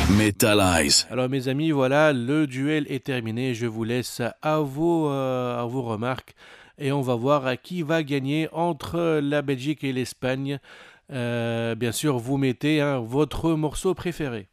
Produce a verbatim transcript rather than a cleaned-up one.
Metalize. Alors mes amis, voilà, le duel est terminé. Je vous laisse à vos, euh, à vos remarques et on va voir qui va gagner entre la Belgique et l'Espagne. Euh, bien sûr, vous mettez hein, votre morceau préféré.